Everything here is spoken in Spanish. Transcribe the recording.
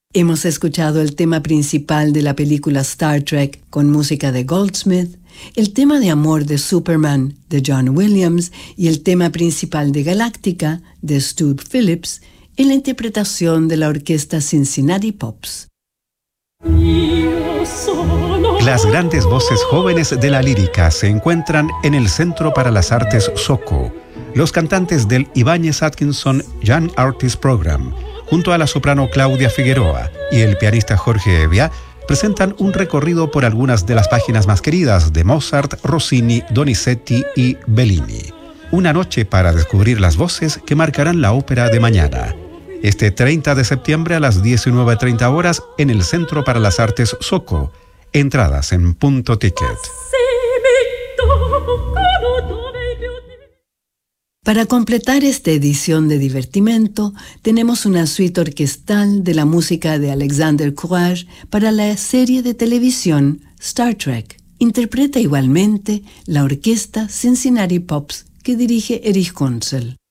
Hemos escuchado el tema principal de la película Star Trek con música de Goldsmith, el tema de amor de Superman de John Williams y el tema principal de Galáctica de Stu Phillips en la interpretación de la orquesta Cincinnati Pops. Las grandes voces jóvenes de la lírica se encuentran en el Centro para las Artes SOCO. Los cantantes del Ibáñez Atkinson Young Artist Program, junto a la soprano Claudia Figueroa y el pianista Jorge Evia, presentan un recorrido por algunas de las páginas más queridas de Mozart, Rossini, Donizetti y Bellini. Una noche para descubrir las voces que marcarán la ópera de mañana. Este 30 de septiembre a las 19:30 horas en el Centro para las Artes SOCO. Entradas en Punto Ticket. Para completar esta edición de Divertimento, tenemos una suite orquestal de la música de Alexander Courage para la serie de televisión Star Trek. Interpreta igualmente la orquesta Cincinnati Pops que dirige Erich Kunzel.